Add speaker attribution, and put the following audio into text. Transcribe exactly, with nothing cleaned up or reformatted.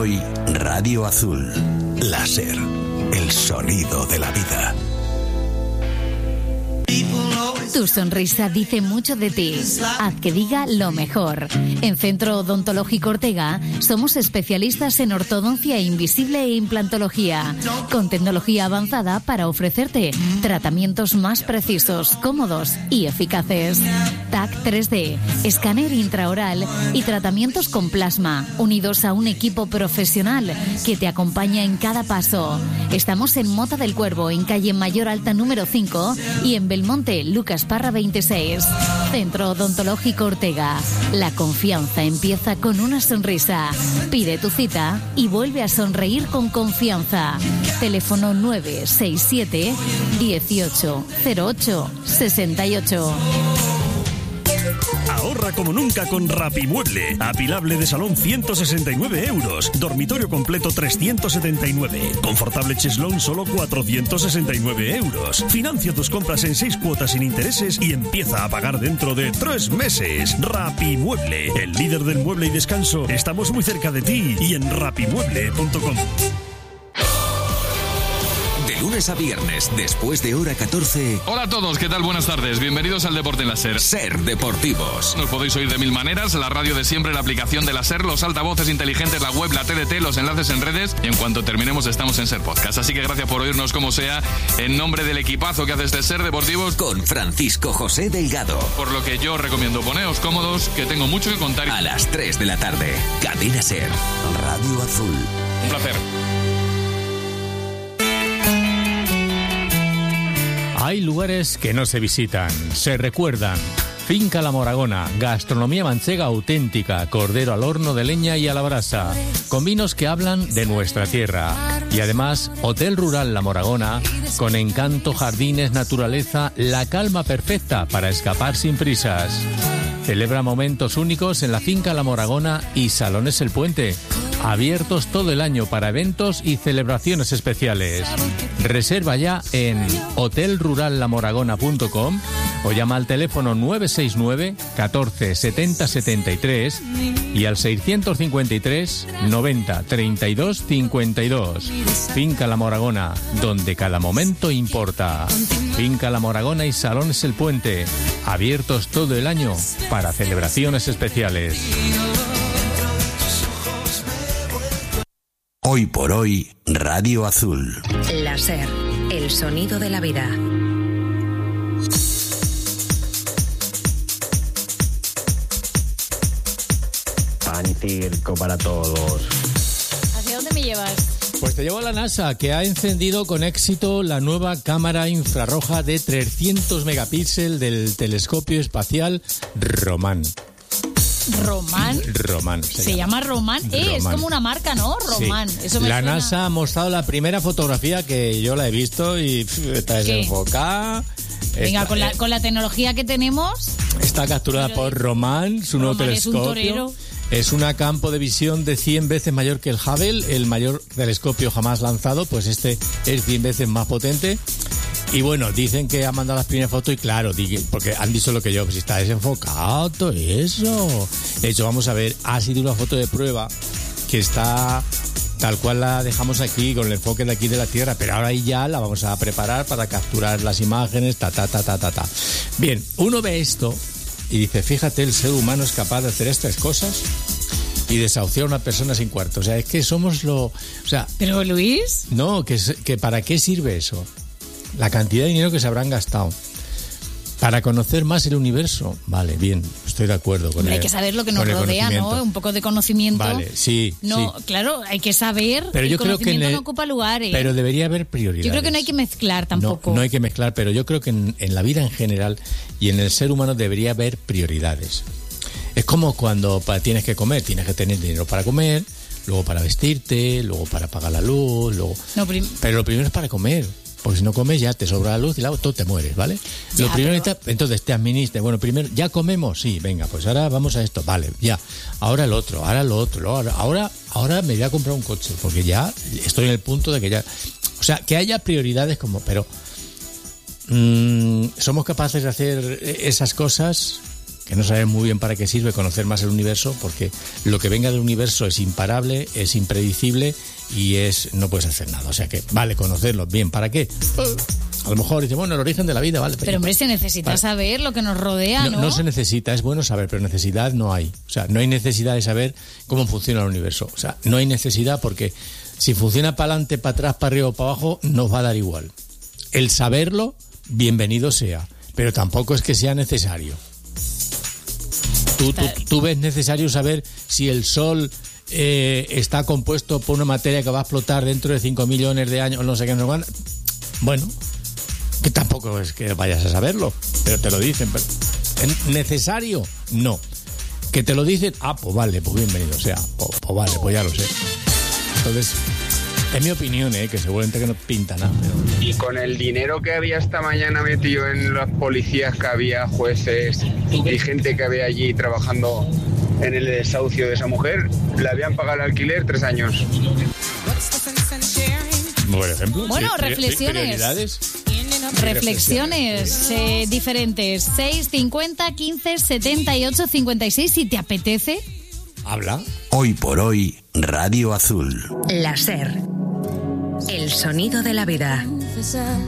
Speaker 1: hoy, Radio Azul. Láser, el sonido de la vida.
Speaker 2: Tu sonrisa dice mucho de ti. Haz que diga lo mejor. En Centro Odontológico Ortega somos especialistas en ortodoncia invisible e implantología, con tecnología avanzada para ofrecerte tratamientos más precisos, cómodos y eficaces. T A C tres D, escáner intraoral y tratamientos con plasma, unidos a un equipo profesional que te acompaña en cada paso. Estamos en Mota del Cuervo, en calle Mayor Alta número cinco, y en Belmonte, Lucas Parra veintiséis. Centro Odontológico Ortega. La confianza empieza con una sonrisa. Pide tu cita y vuelve a sonreír con confianza. Teléfono nueve seis siete, dieciocho cero ocho, sesenta y ocho.
Speaker 3: Ahorra como nunca con Rapimueble. Apilable de salón ciento sesenta y nueve euros. Dormitorio completo trescientos setenta y nueve. Confortable cheslón solo cuatrocientos sesenta y nueve euros. Financia tus compras en seis cuotas sin intereses y empieza a pagar dentro de tres meses. Rapimueble, el líder del mueble y descanso. Estamos muy cerca de ti y en rapimueble punto com.
Speaker 1: Lunes a viernes, después de hora catorce.
Speaker 4: Hola a todos, ¿qué tal? Buenas tardes. Bienvenidos al Deporte en la SER.
Speaker 1: SER Deportivos.
Speaker 4: Nos podéis oír de mil maneras, la radio de siempre, la aplicación de la SER, los altavoces inteligentes, la web, la T D T, los enlaces en redes, y en cuanto terminemos estamos en SER Podcast. Así que gracias por oírnos como sea, en nombre del equipazo que hace este SER Deportivos.
Speaker 1: Con Francisco José Delgado.
Speaker 4: Por lo que yo os recomiendo, poneos cómodos, que tengo mucho que contar.
Speaker 1: A las tres de la tarde, Cadena SER, Radio Azul.
Speaker 4: Un placer.
Speaker 5: Hay lugares que no se visitan, se recuerdan. Finca La Moragona, gastronomía manchega auténtica, cordero al horno de leña y a la brasa, con vinos que hablan de nuestra tierra. Y además, Hotel Rural La Moragona, con encanto, jardines, naturaleza, la calma perfecta para escapar sin prisas. Celebra momentos únicos en la Finca La Moragona y Salones El Puente, abiertos todo el año para eventos y celebraciones especiales. Reserva ya en hotel rural la moragona punto com o llama al teléfono nueve seis nueve, catorce, setenta, setenta y tres y al seiscientos cincuenta y tres, noventa, treinta y dos, cincuenta y dos. Finca La Moragona, donde cada momento importa. Finca La Moragona y Salones El Puente, abiertos todo el año para celebraciones especiales.
Speaker 1: Hoy por hoy, Radio Azul.
Speaker 6: La SER, el sonido de la vida.
Speaker 7: Pan y circo para todos.
Speaker 2: ¿Hacia dónde me llevas?
Speaker 5: Pues te llevo a la NASA, que ha encendido con éxito la nueva cámara infrarroja de trescientos megapíxeles del telescopio espacial Román.
Speaker 2: ¿Román?
Speaker 5: Román.
Speaker 2: Se, se llama, llama Román. Eh,
Speaker 5: Román.
Speaker 2: Es como una marca, ¿no? Román.
Speaker 5: Sí.
Speaker 2: Eso me
Speaker 5: la
Speaker 2: suena.
Speaker 5: NASA ha mostrado la primera fotografía que yo la he visto y pff, está desenfocada.
Speaker 2: Venga,
Speaker 5: está,
Speaker 2: con, la,
Speaker 5: eh,
Speaker 2: con la tecnología que tenemos.
Speaker 5: Está capturada por Román, su nuevo
Speaker 2: Román
Speaker 5: telescopio.
Speaker 2: Es un torero.
Speaker 5: Es una campo de visión de cien veces mayor que el Hubble, el mayor telescopio jamás lanzado, pues este es cien veces más potente. Y bueno, dicen que ha mandado las primeras fotos y claro, porque han dicho lo que yo, pues está desenfocado todo eso. De hecho, vamos a ver, ha sido una foto de prueba que está tal cual la dejamos aquí, con el enfoque de aquí de la Tierra, pero ahora ya la vamos a preparar para capturar las imágenes, ta, ta, ta, ta, ta, ta. Bien, uno ve esto y dice, fíjate, el ser humano es capaz de hacer estas cosas y desahuciar a una persona sin cuarto. O sea, es que somos lo... O sea,
Speaker 2: ¿Pero Luis?
Speaker 5: No, que, que ¿para qué sirve eso? La cantidad de dinero que se habrán gastado. Para conocer más el universo. Vale, bien, estoy de acuerdo con
Speaker 2: Hombre,
Speaker 5: el,
Speaker 2: hay que saber lo que nos rodea, ¿no? Un poco de conocimiento.
Speaker 5: Vale, sí.
Speaker 2: No,
Speaker 5: sí.
Speaker 2: Claro, hay que saber.
Speaker 5: Pero
Speaker 2: el
Speaker 5: yo creo
Speaker 2: conocimiento
Speaker 5: que el,
Speaker 2: no ocupa lugar. ¿eh?
Speaker 5: Pero debería haber prioridades.
Speaker 2: Yo creo que no hay que mezclar tampoco.
Speaker 5: No, no hay que mezclar, pero yo creo que en, en la vida en general y en el ser humano debería haber prioridades. Es como cuando pa, tienes que comer, tienes que tener dinero para comer, luego para vestirte, luego para pagar la luz, luego...
Speaker 2: No, prim-
Speaker 5: pero lo primero es para comer. Porque si no comes ya te sobra la luz y luego todo te mueres, ¿vale?
Speaker 2: Ya,
Speaker 5: lo primero
Speaker 2: pero...
Speaker 5: está, entonces te administras. Bueno, primero, ¿ya comemos? Sí, venga, pues ahora vamos a esto. Vale, ya. Ahora el otro, ahora lo otro. Ahora, ahora, ahora me voy a comprar un coche. Porque ya estoy en el punto de que ya... O sea, que haya prioridades como... Pero... Mmm, ¿somos capaces de hacer esas cosas? que no sabes muy bien para qué sirve conocer más el universo, porque lo que venga del universo es imparable, es impredecible y es no puedes hacer nada. O sea que vale conocerlo bien. ¿Para qué? A lo mejor dice, bueno, el origen de la vida, vale.
Speaker 2: Pero hombre, se necesita
Speaker 5: vale.
Speaker 2: saber lo que nos rodea, ¿no?
Speaker 5: ¿no? No se necesita, es bueno saber, pero necesidad no hay. O sea, no hay necesidad de saber cómo funciona el universo. O sea, no hay necesidad porque si funciona para adelante, para atrás, para arriba o para abajo, nos va a dar igual. El saberlo, bienvenido sea, pero tampoco es que sea necesario. Tú, tú, tú ves necesario saber si el Sol eh, está compuesto por una materia que va a explotar dentro de cinco millones de años, no sé qué, no van. Bueno, que tampoco es que vayas a saberlo, pero te lo dicen. Pero, ¿necesario? No. ¿Que te lo dicen? Ah, pues vale, pues bienvenido sea. Pues, pues vale, pues ya lo sé. Entonces, es mi opinión, ¿eh? Que seguramente que no pinta nada. Pero...
Speaker 8: Y con el dinero que había esta mañana metido en las policías que había, jueces y gente que había allí trabajando en el desahucio de esa mujer, le habían pagado el alquiler tres años.
Speaker 5: Por ejemplo,
Speaker 2: bueno,
Speaker 5: sí,
Speaker 2: reflexiones. Reflexiones eh, diferentes. seis, cincuenta, quince, setenta y ocho, cincuenta y seis. Si te apetece.
Speaker 5: Habla.
Speaker 1: Hoy por hoy, Radio Azul.
Speaker 6: La SER. El sonido de la vida.